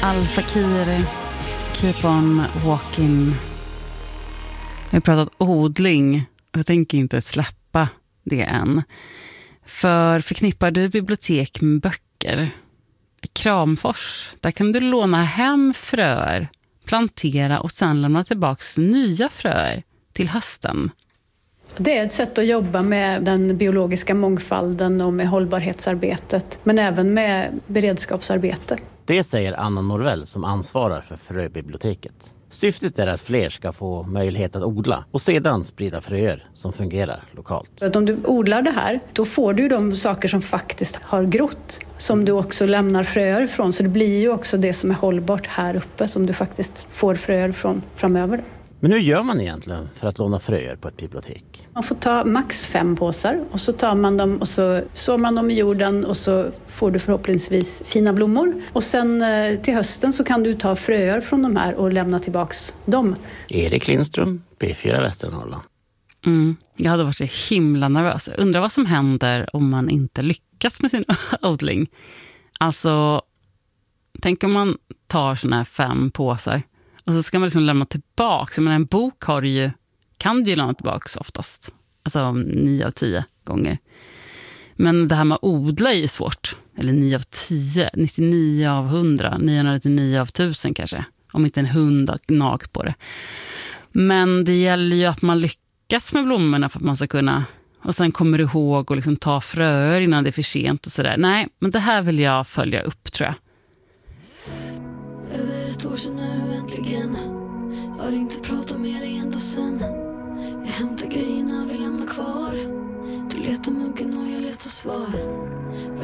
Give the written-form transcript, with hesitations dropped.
Al-Fakir, Keep on walking. Vi har pratat odling och jag tänker inte släppa det än. För förknippar du bibliotek med böcker? I Kramfors, där kan du låna hem fröer, plantera och sen lämna tillbaka nya fröer till hösten. Det är ett sätt att jobba med den biologiska mångfalden och med hållbarhetsarbetet, men även med beredskapsarbete. Det säger Anna Norvell som ansvarar för fröbiblioteket. Syftet är att fler ska få möjlighet att odla och sedan sprida fröer som fungerar lokalt. Om du odlar det här, då får du de saker som faktiskt har grott, som du också lämnar fröer från. Så det blir ju också det som är hållbart här uppe som du faktiskt får fröer från framöver. Men hur gör man egentligen för att låna fröer på ett bibliotek? Man får ta max 5 påsar och så tar man dem och så sår man dem i jorden och så får du förhoppningsvis fina blommor. Och sen till hösten så kan du ta fröer från de här och lämna tillbaks dem. Erik Lindström, P4 Västernorrland. Jag hade varit så himla nervös. Undrar vad som händer om man inte lyckas med sin odling. Alltså, tänk om man tar såna här 5 påsar. Och så ska man liksom lämna tillbaka. Men en bok kan du ju lämna tillbaka oftast. Alltså 9 av 10 gånger. Men det här med att odla är ju svårt. Eller 9 av 10, 99 av 100, 999 av 1000 kanske. Om inte en hund har nag på det. Men det gäller ju att man lyckas med blommorna för att man ska kunna. Och sen kommer du ihåg och liksom ta fröer innan det är för sent och sådär. Nej, men det här vill jag följa upp, tror jag. Över ett år sedan nu äntligen. Har inte pratat med dig ända sen. Jag hämtar grejerna vi lämnar kvar. Du letar muggen och jag letar svar.